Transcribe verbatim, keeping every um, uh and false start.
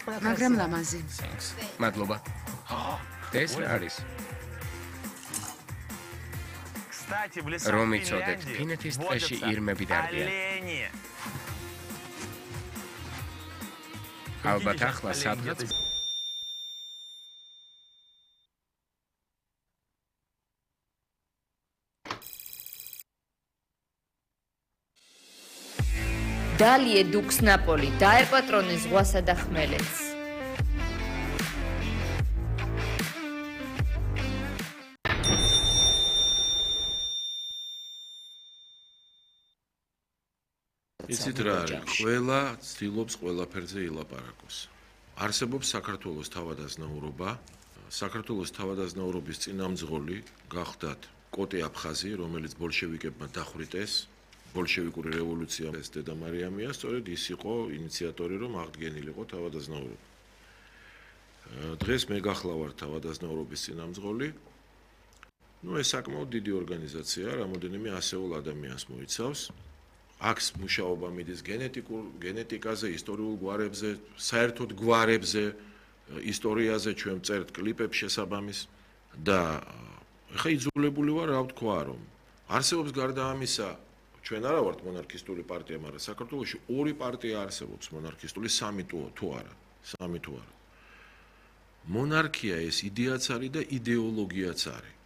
მაგრამ ლამაზი. მადლობა. ეს რა არის? რომ იცოდეთ, ფინეთის ტყეში ირმები დარბიან. ალბათ ახლა სადღაც დალიე დუქს ნაპოლი დაეპატრონეს ზღვასა და ხმელეთს. იცით რა არის? ყველა ცდილობს ყველაფერზე ილაპარაკოს. არსებობს საქართველოს თავადაზნაურობა. საქართველოს თავადაზნაურობის წინამძღოლი გახდათ კოტე აფხაზი, რომელიც ბოლშევიკებმა დახვრიტეს. ბოლშევიკური რევოლუცია ეს დედა მარიამია, სწორედ ის იყო ინიციატორი, რომ აღდგენილიყო თავადაზნაურობა. დღეს მე გახლავარ თავადაზნაურობის წინამძღოლი. ნუ ეს საკმაოდ დიდი ორგანიზაცია, რამოდენიმე ასეულ ადამიანს მოიცავს. აქვს მუშაობა მიდის გენეტიკურ გენეტიკაზე, ისტორიულ გვარებზე, საერთოდ გვარებზე, ისტორიაზე ჩვენ წერთ კლიპებს შესაბამის და ეხა იძულებული ვარ რა ვთქვა რომ არსებობს გარდა ამისა ჩვენ არა ვართ მონარქისტული პარტია, მაგრამ საქართველოში ორი პარტია არსებობს მონარქისტული, სამი თუ არა, სამი თუ არა. მონარქია ეს იდეაც არის და იდეოლოგიაც არის.